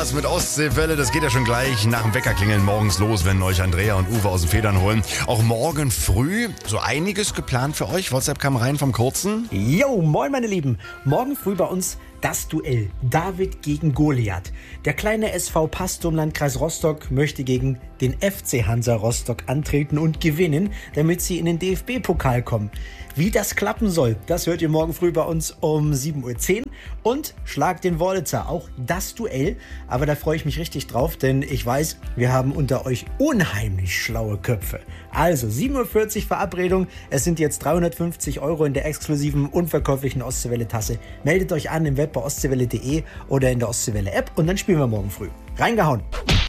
Das mit Ostseewelle, das geht ja schon gleich nach dem Weckerklingeln morgens los, wenn euch Andrea und Uwe aus den Federn holen. Auch morgen früh so einiges geplant für euch. WhatsApp kam rein vom Kurzen. Jo, moin meine Lieben. Morgen früh bei uns das Duell David gegen Goliath. Der kleine SV Pastor im Landkreis Rostock möchte gegen den FC Hansa Rostock antreten und gewinnen, damit sie in den DFB-Pokal kommen. Wie das klappen soll, das hört ihr morgen früh bei uns um 7.10 Uhr. Und Schlag den Wurlitzer, auch das Duell. Aber da freue ich mich richtig drauf, denn ich weiß, wir haben unter euch unheimlich schlaue Köpfe. Also 7.40 Uhr Verabredung. Es sind jetzt 350 € in der exklusiven, unverkäuflichen Ostseewelle-Tasse. Meldet euch an im Web bei ostseewelle.de oder in der Ostseewelle-App und dann spielen wir morgen früh. Reingehauen!